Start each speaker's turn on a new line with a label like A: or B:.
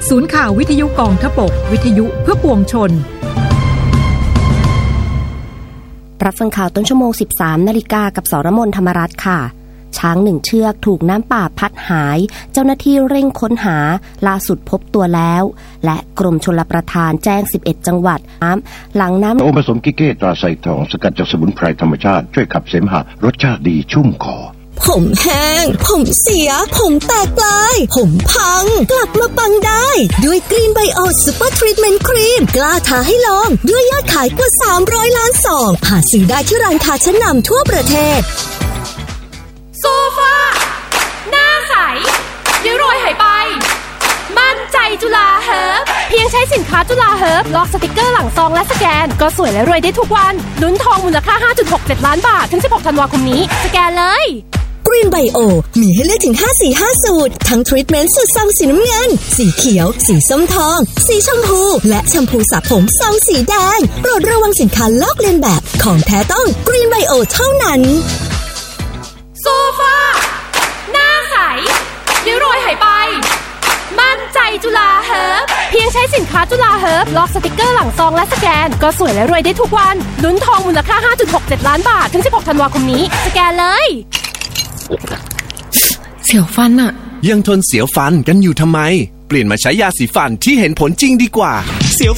A: ศูนย์ข่าววิทยุกองทพบกวิทยุเพื่อปวงชน
B: รับฟังข่าวต้นชั่วโมง 13 นาฬิกากับสรมนธรรมรัตน์ค่ะช้าง1เชือกถูกน้ำป่าพัดหายเจ้าหน้าที่เร่งค้นหาล่าสุดพบตัวแล้วและกรมชลประทานแจ้ง11จังหวัดหลังน้ำ
C: โอผสมกิเกตราไซทองสกัดจากสมุนไพรธรรมชาติช่วยขับเสมหะรสชาติดีชุ่มคอ
D: ผมแห้งผมเสียผมแตกปลายผมพังกลับมาปังได้ด้วยกรีนไบโอซูเปอร์ทรีทเมนต์ครีมกล้าท้าให้ลองด้วยยอดขายกว่า300ล้านซองหาซื้อได้ที่ร้านค้าชั้นนำทั่วประเทศ
E: โซฟาหน้าใสริ้วรอยหายไปมั่นใจจุฬาเฮิร์บเพียงใช้สินค้าจุฬาเฮิร์บลอกสติกเกอร์หลังซองและสแกนก็สวยและรวยได้ทุกวันลุ้นทองมูลค่า 5.67 ล้านบาทถึง16ธันวาคมนี้สแกนเลย
D: กรีนไบโอมีให้เลือกถึง5 สูตรทั้งทรีทเมนต์สูตรซองสีน้ำเงินสีเขียวสีส้มทองสีชมพูและแชมพูสระผมซองสีแดงโปรดระวังสินค้าลอกเลียนแบบของแท้ต้องกรีนไบโอเท่านั้น
E: โซฟาหน้าใสริ้วรอยหายไปมั่นใจจุฬาเฮิร์บเพียงใช้สินค้าจุฬาเฮิร์บลอกสติกเกอร์หลังซองและสแกนก็สวยและรวยได้ทุกวันลุ้นทองมูลค่า 5.67 ล้านบาทถึง16ธันวาคมนี้สแกนเลย
F: เสียวฟันอะ
G: ยังทนเสียวฟันกันอยู่ทำไมเปลี่ยนมาใช้ยาสีฟันที่เห็นผลจริงดีกว่า